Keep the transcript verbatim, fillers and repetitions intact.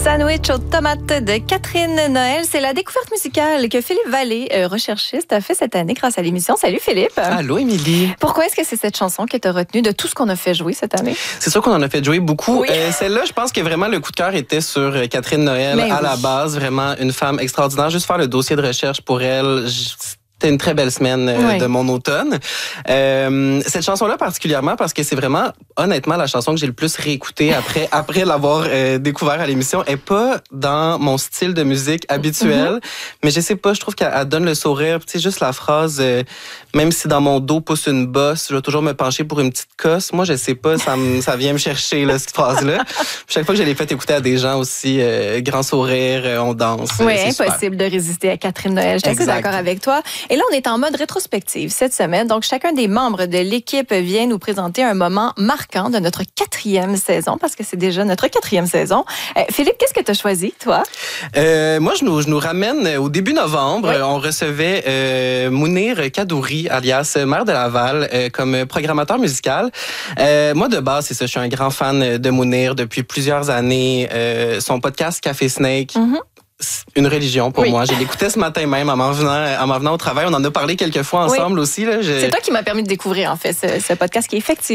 Sandwich aux tomates de Catherine Noël. C'est la découverte musicale que Philippe Vallée, euh, recherchiste, a fait cette année grâce à l'émission. Salut Philippe. Allô Émilie. Pourquoi est-ce que c'est cette chanson qui t'a retenu de tout ce qu'on a fait jouer cette année? C'est sûr qu'on en a fait jouer beaucoup. Oui. Euh, celle-là, je pense que vraiment le coup de cœur était sur Catherine Noël. Mais à oui. la base, vraiment une femme extraordinaire. Juste faire le dossier de recherche pour elle, je... C'était une très belle semaine euh, oui. de mon automne. Euh, cette chanson-là particulièrement parce que c'est vraiment, honnêtement, la chanson que j'ai le plus réécoutée après après l'avoir euh, découvert à l'émission. Elle est pas dans mon style de musique habituel, mm-hmm. mais je sais pas, je trouve qu'elle donne le sourire. Tu sais, juste la phrase, euh, même si dans mon dos pousse une bosse, je vais toujours me pencher pour une petite cosse. Moi, je sais pas, ça, me, ça vient me chercher là, cette phrase-là. Chaque fois que je l'ai fait écouter à des gens aussi, euh, grand sourire, euh, on danse. Oui, c'est impossible super. de résister à Catherine Noël. Je suis assez d'accord avec toi. Et là, on est en mode rétrospective cette semaine. Donc, chacun des membres de l'équipe vient nous présenter un moment marquant de notre quatrième saison, parce que c'est déjà notre quatrième saison. Euh, Philippe, qu'est-ce que tu as choisi, toi? Euh, moi, je nous, je nous ramène au début novembre. Oui. On recevait euh, Mounir Kadouri, alias maire de Laval, euh, comme programmateur musical. Euh, moi, de base, c'est ça, je suis un grand fan de Mounir depuis plusieurs années. Euh, son podcast Café Snake. Mm-hmm. Une religion pour oui. moi. Je l'écoutais ce matin même en m'en venant, en m'en venant au travail. On en a parlé quelques fois ensemble oui. aussi. Là. Je... C'est toi qui m'as permis de découvrir en fait ce, ce podcast qui est effectivement